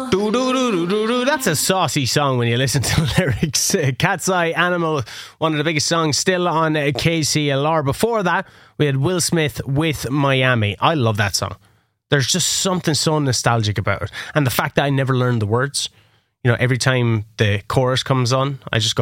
That's a saucy song when you listen to the lyrics. Cat's Eye Animal, one of the biggest songs still on KCLR. Before that, we had Will Smith with Miami. I love that song. There's just something so nostalgic about it. And the fact that I never learned the words. You know, every time the chorus comes on, I just go,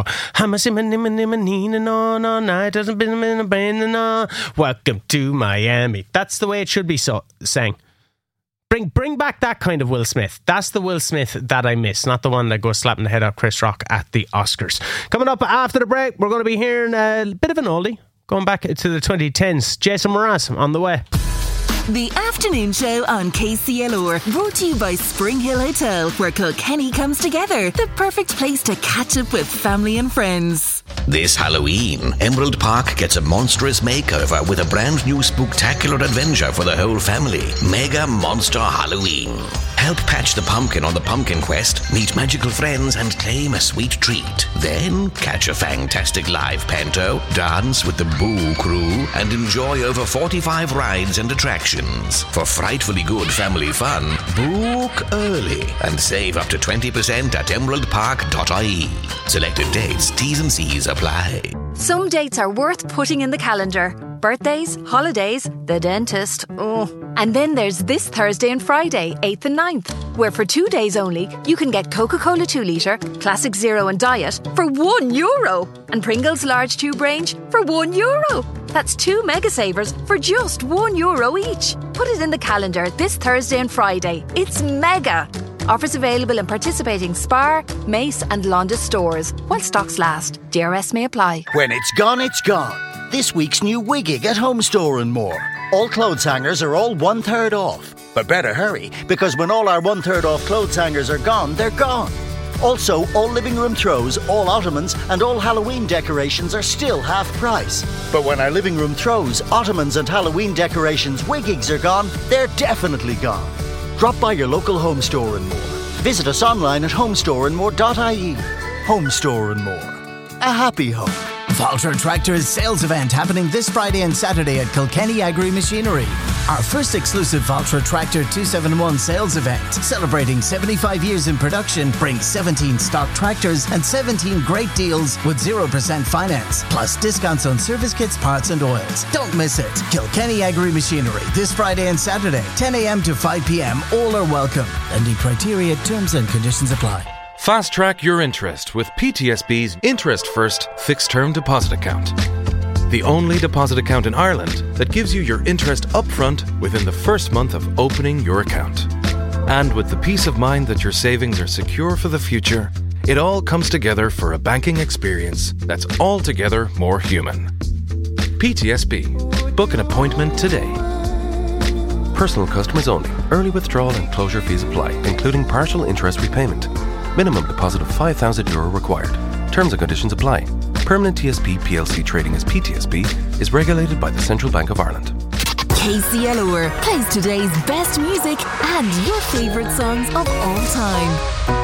welcome to Miami. That's the way it should be sang. Bring back that kind of Will Smith. That's the Will Smith that I miss, not the one that goes slapping the head off Chris Rock at the Oscars. Coming up after the break, we're going to be hearing a bit of an oldie, going back to the 2010s. Jason Mraz on the way. The afternoon show on KCLR, brought to you by Spring Hill Hotel, where Kilkenny comes together. The perfect place to catch up with family and friends. This Halloween, Emerald Park gets a monstrous makeover with a brand new spooktacular adventure for the whole family. Mega Monster Halloween. Help patch the pumpkin on the pumpkin quest, meet magical friends and claim a sweet treat. Then catch a fantastic live panto, dance with the Boo Crew and enjoy over 45 rides and attractions. For frightfully good family fun, book early and save up to 20% at emeraldpark.ie. Selected dates, T's and C's apply. Some dates are worth putting in the calendar. Birthdays, holidays, the dentist. Oh. And then there's this Thursday and Friday, 8th and 9th, where for 2 days only, you can get Coca-Cola 2 litre, Classic Zero and Diet for €1 and Pringles large tube range for €1. That's 2 mega savers for just €1 each. Put it in the calendar this Thursday and Friday. It's mega. Offers available in participating Spar, Mace and Londis stores while stocks last. DRS may apply. When it's gone, it's gone. This week's new Wiggig at Home Store and More. All clothes hangers are all 1/3 off. But better hurry, because when all our 1/3 off clothes hangers are gone, they're gone. Also, all living room throws, all ottomans and all Halloween decorations are still half price. But when our living room throws, ottomans and Halloween decorations Wiggigs are gone, they're definitely gone. Drop by your local Home Store and More. Visit us online at homestoreandmore.ie. Home Store and More. A happy home. Valtra Tractor's sales event happening this Friday and Saturday at Kilkenny Agri Machinery. Our first exclusive Valtra Tractor 271 sales event, celebrating 75 years in production, brings 17 stock tractors and 17 great deals with 0% finance, plus discounts on service kits, parts and oils. Don't miss it. Kilkenny Agri Machinery this Friday and Saturday, 10 a.m. to 5 p.m. All are welcome. Lending criteria, terms and conditions apply. Fast track your interest with PTSB's Interest First Fixed Term Deposit Account. The only deposit account in Ireland that gives you your interest upfront within the first month of opening your account. And with the peace of mind that your savings are secure for the future, it all comes together for a banking experience that's altogether more human. PTSB. Book an appointment today. Personal customers only. Early withdrawal and closure fees apply, including partial interest repayment. Minimum deposit of €5,000 required. Terms and conditions apply. Permanent TSB PLC trading as PTSB is regulated by the Central Bank of Ireland. KCLR plays today's best music and your favourite songs of all time.